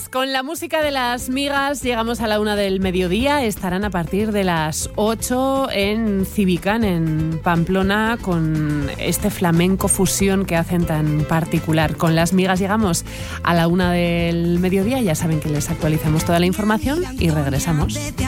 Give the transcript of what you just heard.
Con la música de Las Migas llegamos a la 1 del mediodía. Estarán a partir de las 8 en Civicán, en Pamplona, con este flamenco fusión que hacen tan particular. Con Las Migas llegamos a la 1 del mediodía. Ya saben que les actualizamos toda la información y regresamos.